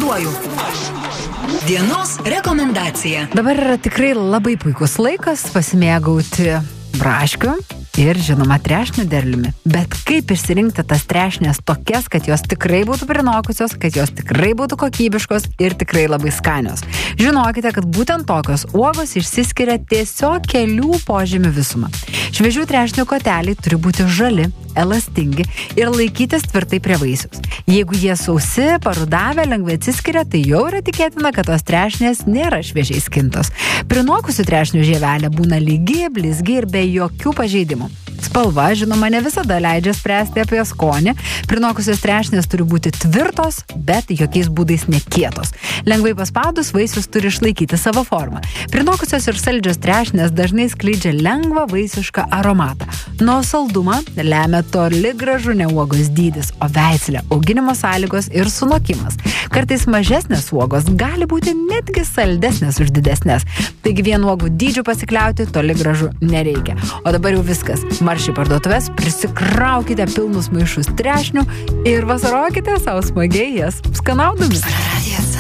rekomenduoju. Dienos rekomendacija. Dabar yra tikrai labai puikus laikas pasimėgauti braškių ir, žinoma, trešnių derliumi. Bet kaip išsirinkti tas trešnės tokias, kad jos tikrai būtų prinokusios, kad jos tikrai būtų kokybiškos ir tikrai labai skanios? Žinokite, kad būtent tokios uogos išsiskiria tiesiog kelių požymių visumą. Šviežių trešnių koteliai turi būti žali, elastingi ir laikytis tvirtai prie vaisiaus. Jeigu jie sausi, parudavę, lengvai atsiskiria, tai jau yra tikėtina, kad tos trešnės nėra šviežiai skintos. Prinokusių trešnių žievelė būna lygi, blizgi ir be jokių pažeidimų. Spalva, žinoma, ne visada leidžia spręsti apie skonį. Prinokusios trešnės turi būti tvirtos, bet jokiais būdais nekietos. Lengvai paspaudus vaisius turi išlaikyti savo formą. Prinokusios ir saldžios trešnės dažnai skleidžia lengvą vaisišką aromatą. Nuo saldumą lemia toli gražu ne uogos dydis, o veislė, auginimo sąlygos ir sunokimas. Kartais mažesnės uogos gali būti netgi saldesnės už didesnės. Taigi vien uogų dydžių pasikliauti toli gražu nereikia. O dabar jau viskas. Maršiai parduotuvės, prisikraukite pilnus maišus trešnių ir vasarokite savo smagiai jas skanaudami.